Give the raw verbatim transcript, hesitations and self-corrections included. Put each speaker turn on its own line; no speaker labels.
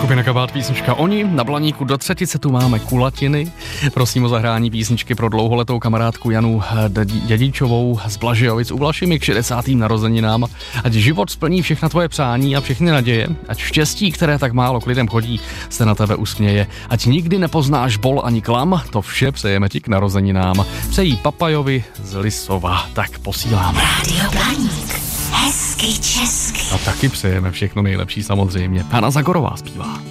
Skupina Kabát, písnička Oni. Na Blaníku do třetice tu máme kulatiny. Prosím o zahrání písničky pro dlouholetou kamarádku Janu Dědičovou z Blažejovic u Vlašimi k šedesátým narozeninám. Ať život splní všechna tvoje přání a všechny naděje. Ať štěstí, které tak málo k lidem chodí, se na tebe usměje. Ať nikdy nepoznáš bol ani klam, to vše přejeme ti k narozeninám. Přejí Papajovi z Lisova. Tak posíláme.
Rádio Blaník. Hezky česky.
A taky přejeme všechno nejlepší samozřejmě. Hana Zagorová zpívá.